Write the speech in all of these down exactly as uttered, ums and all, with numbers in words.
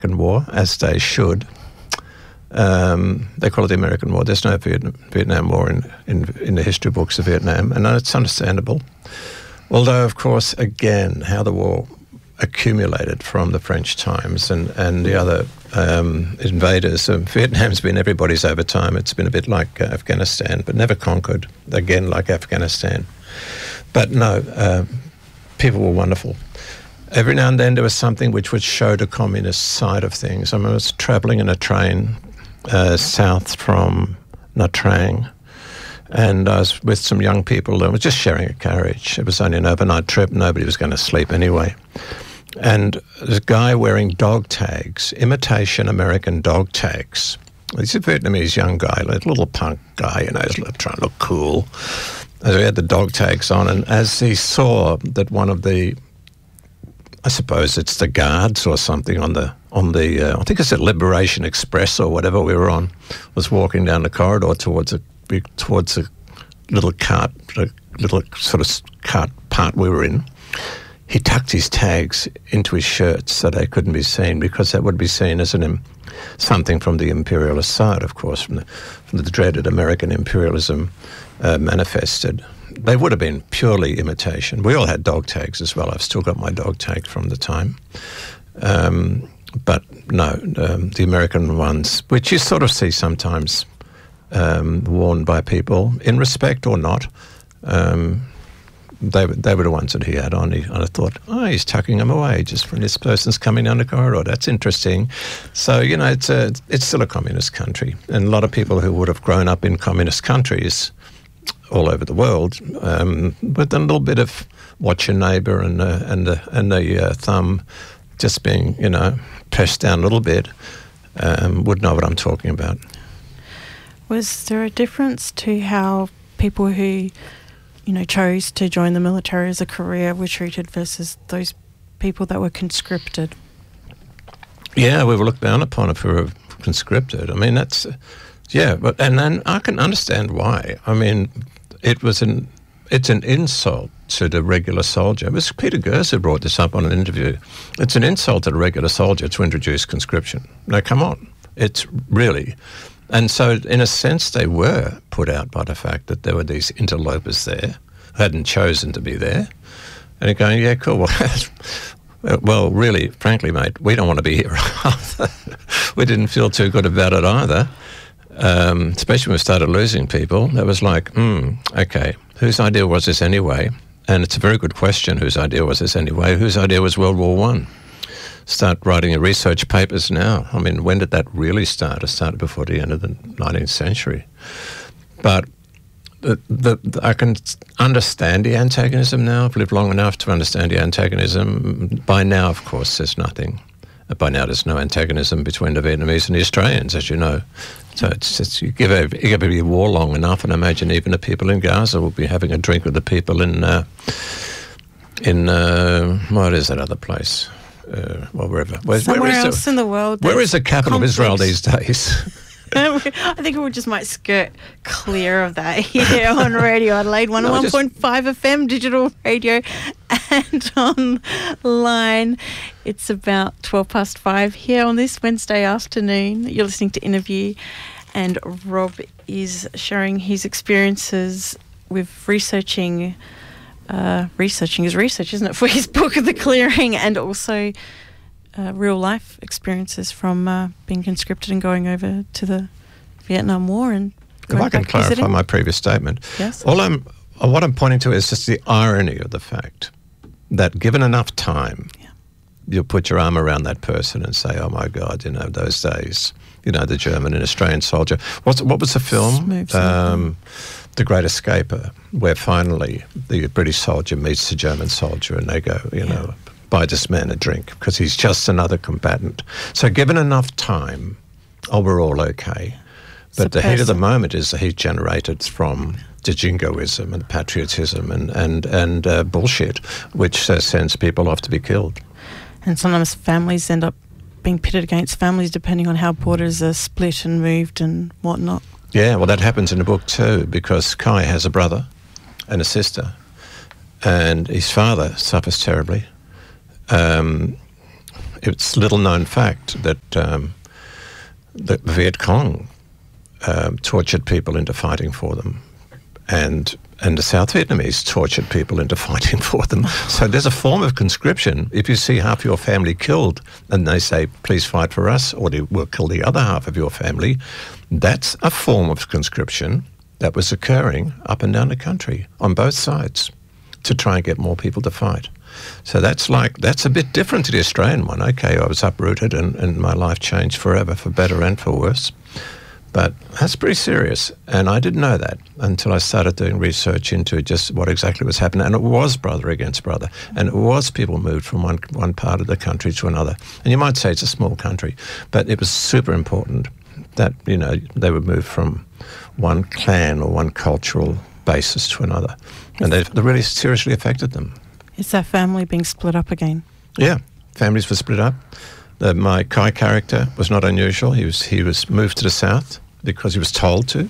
American War, as they should. Um, they call it the American War. There's no Vietnam, Vietnam War in, in, in the history books of Vietnam, and it's understandable. Although, of course, again, how the war accumulated from the French times and, and the other um, invaders. Um, Vietnam's been everybody's over time. It's been a bit like uh, Afghanistan, but never conquered, again, like Afghanistan. But no, uh, people were wonderful. Every now and then there was something which would show the communist side of things. I mean, I was travelling in a train uh, south from Nha Trang, and I was with some young people and was just sharing a carriage. It was only an overnight trip. Nobody was going to sleep anyway. And there's a guy wearing dog tags, imitation American dog tags. He's a Vietnamese young guy, a little punk guy, you know, he's trying to look cool. So he had the dog tags on, and as he saw that one of the, I suppose it's the guards or something on the, on the uh, I think it's a Liberation Express or whatever we were on, was walking down the corridor towards a towards a little cart, a little sort of cart part we were in. He tucked his tags into his shirt so they couldn't be seen, because that would be seen as an im- something from the imperialist side, of course, from the, from the dreaded American imperialism uh, manifested. They would have been purely imitation. We all had dog tags as well. I've still got my dog tag from the time. Um, but no, um, the American ones, which you sort of see sometimes um, worn by people, in respect or not, um, they, they were the ones that he had on. He, and I thought, oh, he's tucking them away just when this person's coming down the corridor. That's interesting. So, you know, it's, a, it's still a communist country. And a lot of people who would have grown up in communist countries all over the world, um, with a little bit of watch your neighbour and uh, and the and the uh, thumb just being, you know, pressed down a little bit, um, would know what I'm talking about. Was there a difference to how people who, you know, chose to join the military as a career were treated versus those people that were conscripted? Yeah, we were looked down upon if we were conscripted. I mean, that's, yeah, but and then I can understand why. I mean, it was an, it's an insult to the regular soldier. It was Peter Gers who brought this up on an interview. It's an insult to the regular soldier to introduce conscription. Now, come on. It's really... And so, in a sense, they were put out by the fact that there were these interlopers there who hadn't chosen to be there. And they're going, yeah, cool. Well, well, really, frankly, mate, we don't want to be here either. We didn't feel too good about it either, um, especially when we started losing people. It was like, hmm, okay, whose idea was this anyway? And it's a very good question, whose idea was this anyway? Whose idea was World War One? Start writing your research papers now. I mean, when did that really start? It started before the end of the nineteenth century. But the, the, the, I can understand the antagonism now. I've lived long enough to understand the antagonism. By now, of course, there's nothing. By now, there's no antagonism between the Vietnamese and the Australians, as you know. So it's, it's you give a, you give a war long enough, and imagine even the people in Gaza will be having a drink with the people in uh, in uh, what is that other place? Uh, well, wherever. Where, Somewhere where is else the, in the world. Where is the capital conflicts. of Israel these days? I think we just might skirt clear of that here on Radio Adelaide, one oh one point five F M digital radio, and online. It's about twelve past five here on this Wednesday afternoon. You're listening to Interview, and Rob is sharing his experiences with researching Uh, researching his research, isn't it, for his book, The Clearing, and also uh, real-life experiences from uh, being conscripted and going over to the Vietnam War. And if I can clarify visiting. my previous statement, yes. all I'm, what I'm pointing to is just the irony of the fact that given enough time, yeah. you'll put your arm around that person and say, oh my God, you know, those days, you know, the German and Australian soldier. What's, what was the film? Um, The Great Escaper, where finally the British soldier meets the German soldier and they go, you yeah. know, buy this man a drink because he's just another combatant. So given enough time, oh, we're all okay. But the heat of the moment is the heat generated from the jingoism and patriotism and, and, and uh, bullshit, which uh, sends people off to be killed. And sometimes families end up being pitted against families depending on how borders are split and moved and whatnot. Yeah, well, that happens in the book too, because Kai has a brother and a sister, and his father suffers terribly. Um, it's little known fact that um, the Viet Cong um, tortured people into fighting for them, and and the South Vietnamese tortured people into fighting for them. So there's a form of conscription. If you see half your family killed and they say, please fight for us, or they will kill the other half of your family, that's a form of conscription that was occurring up and down the country on both sides to try and get more people to fight. So that's like, that's a bit different to the Australian one. Okay, I was uprooted and, and my life changed forever, for better and for worse. But that's pretty serious, and I didn't know that until I started doing research into just what exactly was happening. And it was brother against brother, and it was people moved from one one part of the country to another. And you might say it's a small country, but it was super important that, you know, they would move from one clan or one cultural basis to another, and they, they really seriously affected them. Is that family being split up again? Yeah, families were split up. The, my Kai character was not unusual. He was he was moved to the south because he was told to.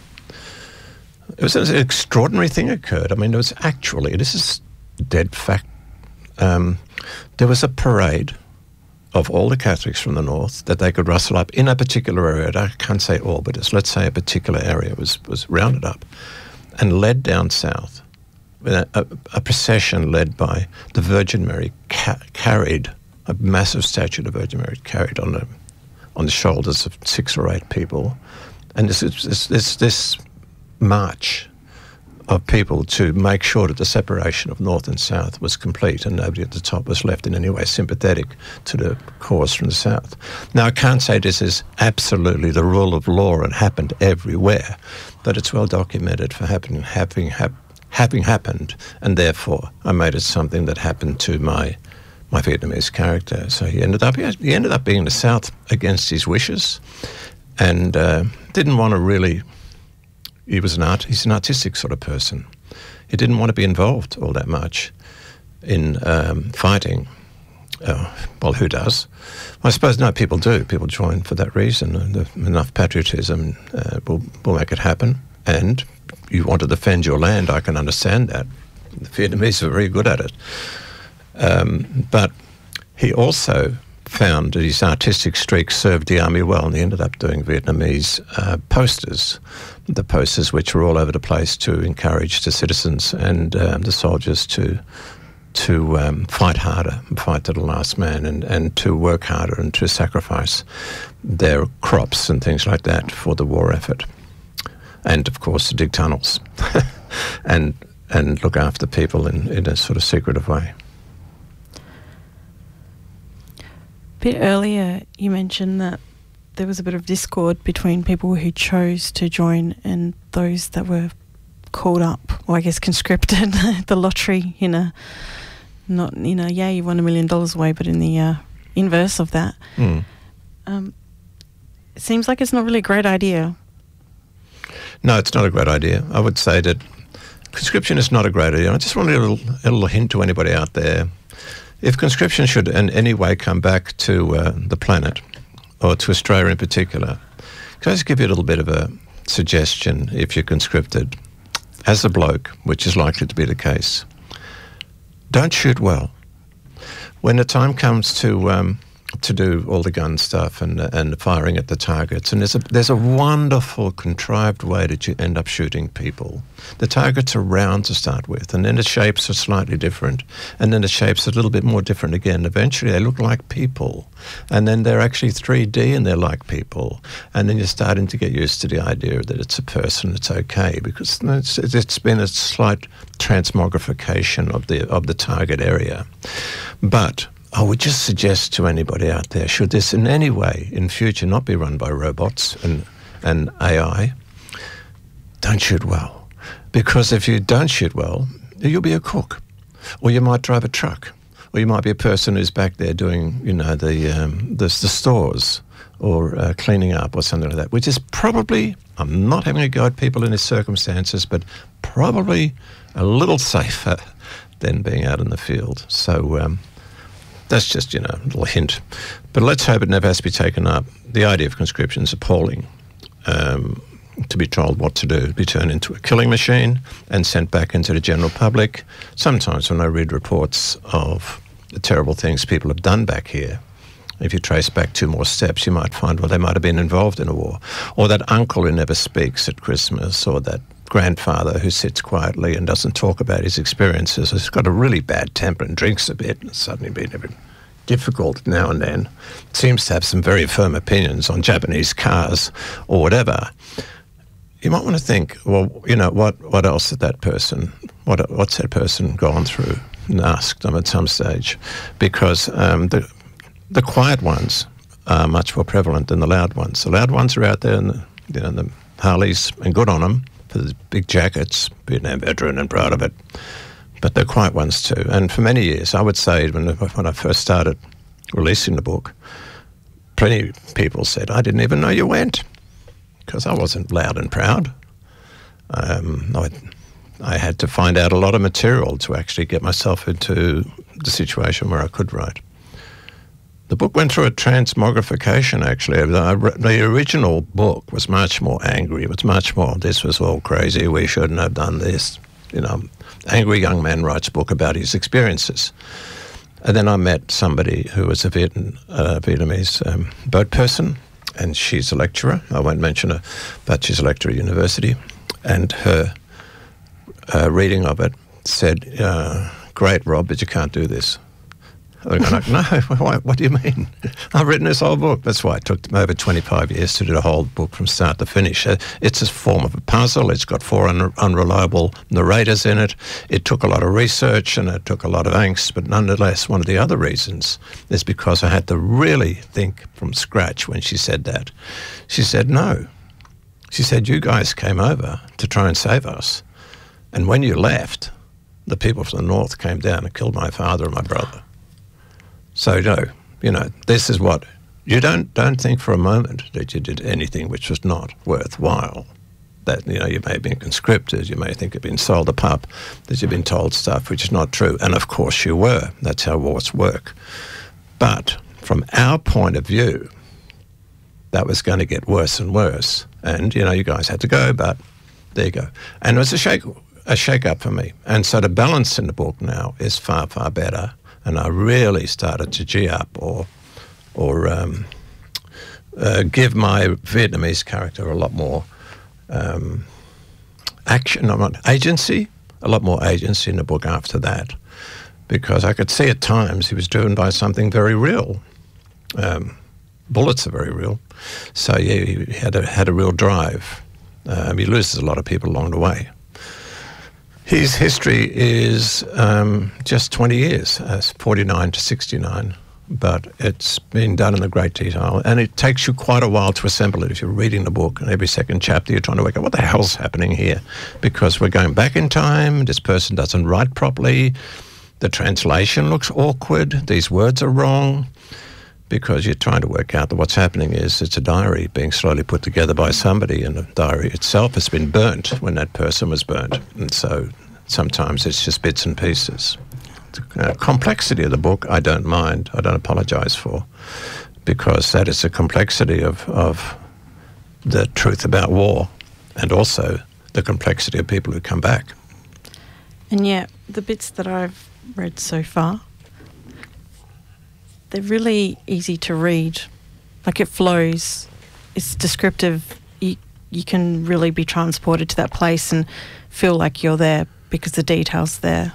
It was an extraordinary thing occurred. I mean, there was actually, this is dead fact, um, there was a parade of all the Catholics from the north that they could rustle up in a particular area. I can't say all, but it's, let's say a particular area was, was rounded up and led down south. A, a, a procession led by the Virgin Mary ca- carried a massive statue of the Virgin Mary, carried on the on the shoulders of six or eight people, and this this this, this march of people to make sure that the separation of north and south was complete, and nobody at the top was left in any way sympathetic to the cause from the south. Now, I can't say this is absolutely the rule of law and happened everywhere, but it's well documented for happening, having hap, having happened, and therefore I made it something that happened to my. my Vietnamese character. So he ended up he ended up being in the South against his wishes, and uh, didn't want to really. He was an art. He's an artistic sort of person. He didn't want to be involved all that much in um, fighting. Uh, well, who does? Well, I suppose no, people do. People join for that reason. And enough patriotism uh, will will make it happen. And you want to defend your land. I can understand that. The Vietnamese are very good at it. Um, but he also found that his artistic streak served the army well, and he ended up doing Vietnamese uh, posters, the posters which were all over the place to encourage the citizens and um, the soldiers to to um, fight harder, fight to the last man, and, and to work harder and to sacrifice their crops and things like that for the war effort. And, of course, to dig tunnels and and look after people in, in a sort of secretive way. A bit earlier, you mentioned that there was a bit of discord between people who chose to join and those that were called up, or I guess conscripted, the lottery in a, not in a, yeah, you won a million dollars away, but in the uh, inverse of that. Mm. Um, it seems like it's not really a great idea. No, it's not a great idea. I would say that conscription is not a great idea. I just want a little, a little hint to anybody out there. If conscription should in any way come back to uh, the planet, or to Australia in particular, can I just give you a little bit of a suggestion if you're conscripted? As a bloke, which is likely to be the case, don't shoot well. When the time comes to um, to do all the gun stuff and and firing at the targets, and there's a there's a wonderful contrived way that you end up shooting people. The targets are round to start with, and then the shapes are slightly different, and then the shapes are a little bit more different again. Eventually they look like people, and then they're actually three D and they're like people, and then you're starting to get used to the idea that it's a person. It's okay because it's, it's been a slight transmogrification of the of the target area. But I would just suggest to anybody out there, should this in any way in future not be run by robots and, and A I, don't shoot well. Because if you don't shoot well, you'll be a cook, or you might drive a truck, or you might be a person who's back there doing, you know, the um, the, the stores, or uh, cleaning up or something like that, which is probably, I'm not having a go at people in these circumstances, but probably a little safer than being out in the field. So um, that's just, you know, a little hint. But let's hope it never has to be taken up. The idea of conscription is appalling. Um, to be told what to do, be turned into a killing machine and sent back into the general public. Sometimes when I read reports of the terrible things people have done back here, If you trace back two more steps, you might find, well, they might have been involved in a war. Or that uncle who never speaks at Christmas, or that grandfather who sits quietly and doesn't talk about his experiences, has got a really bad temper and drinks a bit, and suddenly been very difficult now and then, seems to have some very firm opinions on Japanese cars or whatever. You might want to think, well, you know, what, what else had that person, what what's that person gone through, and ask them at some stage, because um, the the quiet ones are much more prevalent than the loud ones. The loud ones are out there, in the, you know, the Harleys, and good on them for the big jackets, Vietnam veteran and proud of it. But they're quiet ones too. And for many years, I would say, when when I first started releasing the book, plenty of people said, I didn't even know you went, because I wasn't loud and proud. Um, I, I had to find out a lot of material to actually get myself into the situation where I could write. The book went through a transmogrification, actually. The, the original book was much more angry. It was much more, this was all crazy, we shouldn't have done this. You know, angry young man writes a book about his experiences. And then I met somebody who was a Vietnam, uh, Vietnamese um, boat person, and she's a lecturer. I won't mention her, but she's a lecturer at university. And her uh, reading of it said, uh, great, Rob, but you can't do this. I'm like, no, what, what do you mean? I've written this whole book. That's why it took them over twenty-five years to do the whole book from start to finish. It's a form of a puzzle. It's got four un- unreliable narrators in it. It took a lot of research and it took a lot of angst, but nonetheless, one of the other reasons is because I had to really think from scratch when she said that. She said, no. She said, you guys came over to try and save us. And when you left, the people from the north came down and killed my father and my brother. So, you know, you know, this is what, you don't don't think for a moment that you did anything which was not worthwhile. That, you know, you may have been conscripted, you may think you've been sold a pup, that you've been told stuff which is not true. And of course you were. That's how wars work. But from our point of view, that was going to get worse and worse. And, you know, you guys had to go, but there you go. And it was a shake, a shake-up for me. And so the balance in the book now is far, far better. And I really started to G up or or um, uh, give my Vietnamese character a lot more um, action, not agency, a lot more agency in the book after that, because I could see at times he was driven by something very real. Um, bullets are very real, so yeah, he had a, had a real drive. Um, he loses a lot of people along the way. His history is um, just twenty years, uh, forty-nine to sixty-nine, but it's been done in a great detail, and it takes you quite a while to assemble it. If you're reading the book, and every second chapter you're trying to work out what the hell's happening here, because we're going back in time, this person doesn't write properly, the translation looks awkward, these words are wrong, because you're trying to work out that what's happening is it's a diary being slowly put together by somebody, and the diary itself has been burnt when that person was burnt. And so sometimes it's just bits and pieces. The uh, complexity of the book, I don't mind, I don't apologize for, because that is the complexity of, of the truth about war, and also the complexity of people who come back. And yet, the bits that I've read so far, they're really easy to read. Like, it flows. It's descriptive. You you can really be transported to that place and feel like you're there because the detail's there.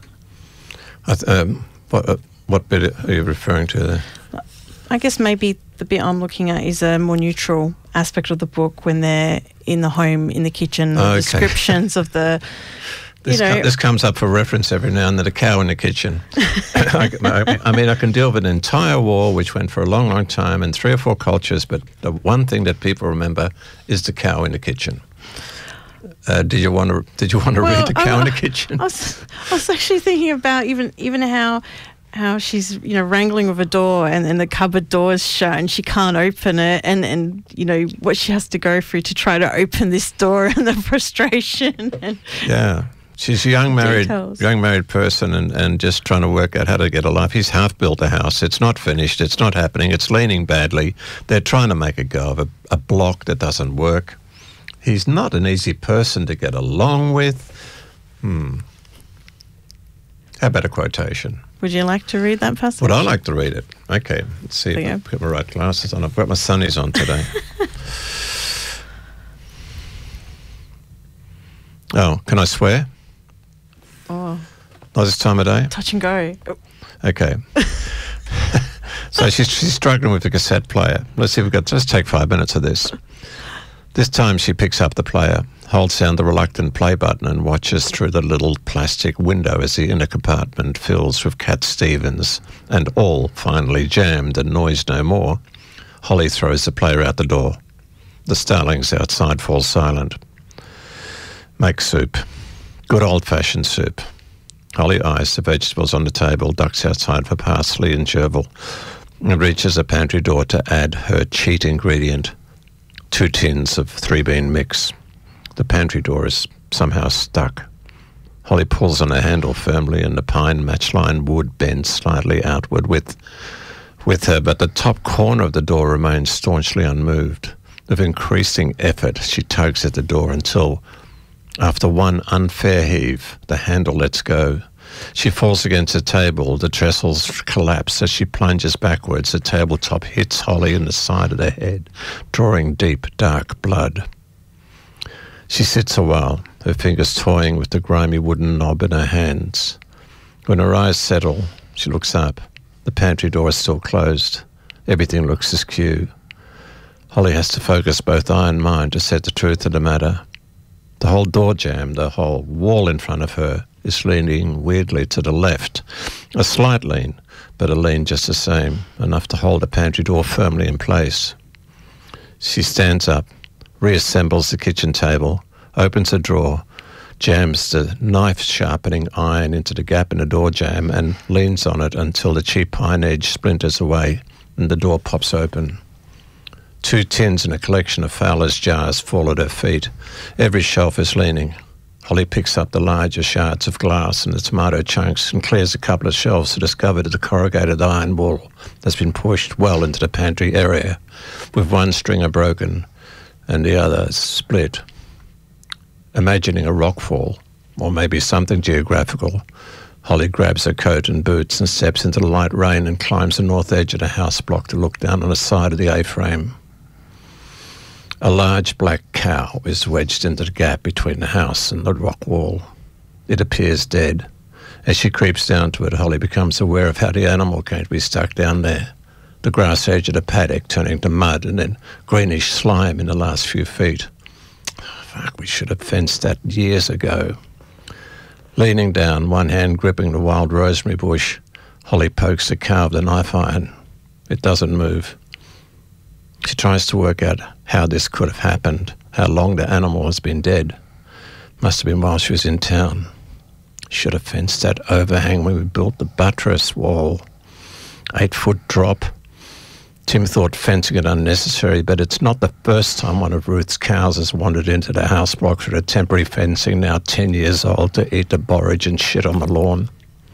I th- um, what, uh, what bit are you referring to there? I guess maybe the bit I'm looking at is a more neutral aspect of the book when they're in the home, in the kitchen, the oh, okay. descriptions of the... This, you know, com- this comes up for reference every now and then, a cow in the kitchen. I, I, I mean, I can deal with an entire war which went for a long, long time in three or four cultures, but the one thing that people remember is the cow in the kitchen. Uh, did you want to? Did you want to well, read the cow I, in the kitchen? I was, I was actually thinking about even even how how she's you know wrangling with a door and, and the cupboard door is shut and she can't open it, and, and you know what she has to go through to try to open this door and the frustration. And yeah. She's a young married details. young married person and, and just trying to work out how to get a life. He's half built a house. It's not finished. It's not happening. It's leaning badly. They're trying to make a go of a, a block that doesn't work. He's not an easy person to get along with. Hmm. How about a quotation? Would you like to read that passage? Would I like to read it? Okay, let's see if Yeah. I've got my right glasses on. I've got my sunnies on today. Oh, can I swear? Oh, Not this time of day? touch and go. Oh, Okay. So she's, she's struggling with the cassette player. Let's see if we've got, just take five minutes of this. This time she picks up the player, holds down the reluctant play button and watches through the little plastic window as the inner compartment fills with Cat Stevens, and all finally jammed and noise no more. Holly throws the player out the door. The starlings outside fall silent. Make soup. Good old-fashioned soup. Holly eyes the vegetables on the table, ducks outside for parsley and gerbil, and reaches the pantry door to add her cheat ingredient, two tins of three-bean mix. The pantry door is somehow stuck. Holly pulls on the handle firmly, and the pine matchline wood bends slightly outward with, with her, but the top corner of the door remains staunchly unmoved. With increasing effort, she tugs at the door until, after one unfair heave, the handle lets go. She falls against the table. The trestles collapse as she plunges backwards. The tabletop hits Holly in the side of the head, drawing deep, dark blood. She sits a while, her fingers toying with the grimy wooden knob in her hands. When her eyes settle, she looks up. The pantry door is still closed. Everything looks askew. Holly has to focus both eye and mind to set the truth of the matter. The whole door jamb, the whole wall in front of her, is leaning weirdly to the left. A slight lean, but a lean just the same, enough to hold the pantry door firmly in place. She stands up, reassembles the kitchen table, opens a drawer, jams the knife-sharpening iron into the gap in the door jamb, and leans on it until the cheap pine edge splinters away and the door pops open. Two tins and a collection of Fowler's jars fall at her feet. Every shelf is leaning. Holly picks up the larger shards of glass and the tomato chunks and clears a couple of shelves to discover that the corrugated iron wall has been pushed well into the pantry area, with one stringer broken and the other split. Imagining a rockfall, or maybe something geographical, Holly grabs her coat and boots and steps into the light rain and climbs the north edge of the house block to look down on the side of the A-frame. A large black cow is wedged into the gap between the house and the rock wall. It appears dead. As she creeps down to it, Holly becomes aware of how the animal came to be stuck down there. The grass edge of the paddock turning to mud and then greenish slime in the last few feet. Fuck, we should have fenced that years ago. Leaning down, one hand gripping the wild rosemary bush, Holly pokes the cow with the knife iron. It doesn't move. She tries to work out how this could have happened, how long the animal has been dead. Must have been while she was in town. Should have fenced that overhang when we built the buttress wall. Eight-foot drop. Tim thought fencing it unnecessary, but it's not the first time one of Ruth's cows has wandered into the house block through the temporary fencing, now ten years old, to eat the borage and shit on the lawn.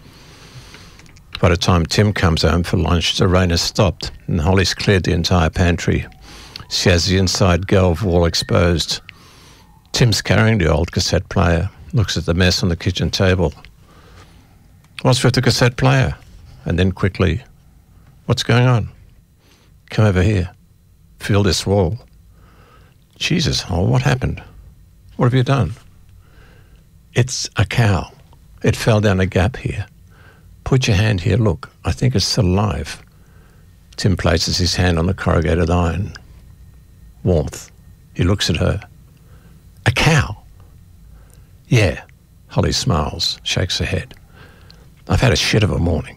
By the time Tim comes home for lunch, the rain has stopped and Holly's cleared the entire pantry. She has the inside galv wall exposed. Tim's carrying the old cassette player, looks at the mess on the kitchen table. What's with the cassette player? And then quickly, what's going on? Come over here. Feel this wall. Jesus, Hol, what happened? What have you done? It's a cow. It fell down a gap here. Put your hand here, look. I think it's still alive. Tim places his hand on the corrugated iron. Warmth. He looks at her. A cow? Yeah. Holly smiles, shakes her head. I've had a shit of a morning.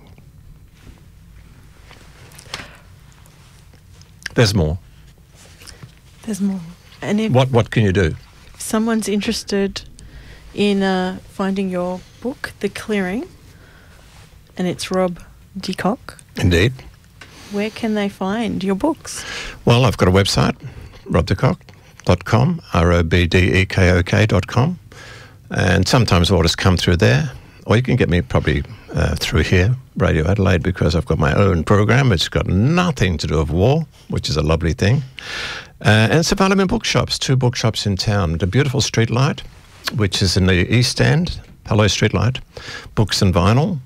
There's more. There's more. And if What What can you do? someone's interested in uh, finding your book, The Clearing, and it's Rob de Kock, Indeed. where can they find your books? Well, I've got a website, rob de kock dot com, R O B D E K O K dot com, and sometimes orders come through there, or you can get me probably uh, through here, Radio Adelaide, because I've got my own program. It's got nothing to do with war, which is a lovely thing. Uh, and it's available in bookshops, two bookshops in town. The beautiful Streetlight, which is in the East End, Hello Streetlight, Books and Vinyl,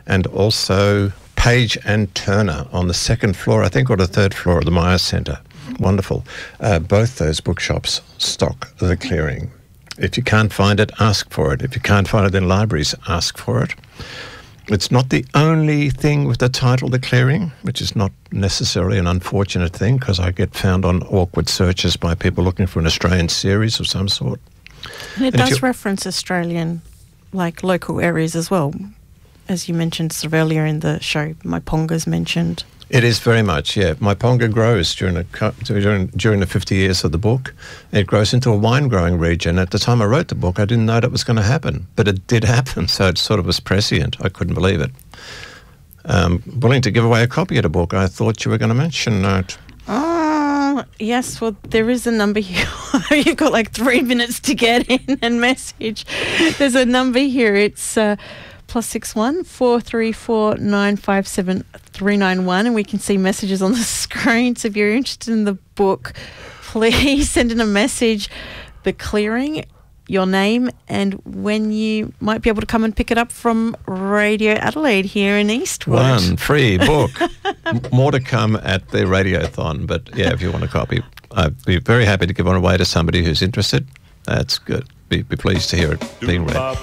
and also Page and Turner on the second floor, I think, or the third floor of the Myer Centre. Wonderful. Uh, both those bookshops stock The Clearing. If you can't find it, ask for it. If you can't find it in libraries, ask for it. It's not the only thing with the title The Clearing, which is not necessarily an unfortunate thing, because I get found on awkward searches by people looking for an Australian series of some sort. And it and does reference Australian, like local areas as well. As you mentioned sort of earlier in the show, Maiponga's mentioned. It is very much, yeah. Maiponga grows during the, during, during the fifty years of the book. It grows into a wine-growing region. At the time I wrote the book, I didn't know that was going to happen, but it did happen, so it sort of was prescient. I couldn't believe it. Um, willing to give away a copy of the book. I thought you were going to mention that. Oh, yes. Well, there is a number here. You've got like three minutes to get in and message. There's a number here. It's... Uh, plus six one four three four nine five seven three nine one, and we can see messages on the screen. So if you're interested in the book, please send in a message, The Clearing, your name, and when you might be able to come and pick it up from Radio Adelaide here in Eastwood. One free book. M- more to come at the Radiothon, but yeah, if you want a copy, I'd be very happy to give one away to somebody who's interested. That's good. Be, be pleased to hear it being read.